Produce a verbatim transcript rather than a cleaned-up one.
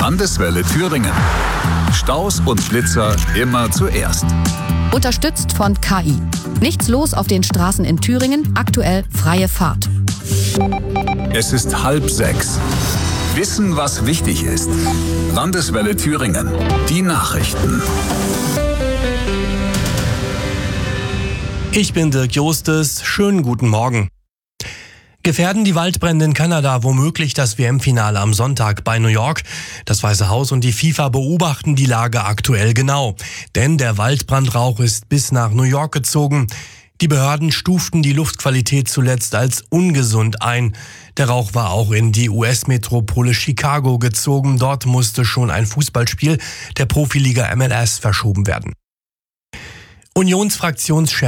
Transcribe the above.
Landeswelle Thüringen. Staus und Blitzer immer zuerst. Unterstützt von K I. Nichts los auf den Straßen in Thüringen, aktuell freie Fahrt. Es ist halb sechs. Wissen, was wichtig ist. Landeswelle Thüringen. Die Nachrichten. Ich bin Dirk Jostes. Schönen guten Morgen. Gefährden die Waldbrände in Kanada womöglich das W M-Finale am Sonntag bei New York? Das Weiße Haus und die FIFA beobachten die Lage aktuell genau. Denn der Waldbrandrauch ist bis nach New York gezogen. Die Behörden stuften die Luftqualität zuletzt als ungesund ein. Der Rauch war auch in die U S-Metropole Chicago gezogen. Dort musste schon ein Fußballspiel der Profiliga M L S verschoben werden. Unionsfraktionschef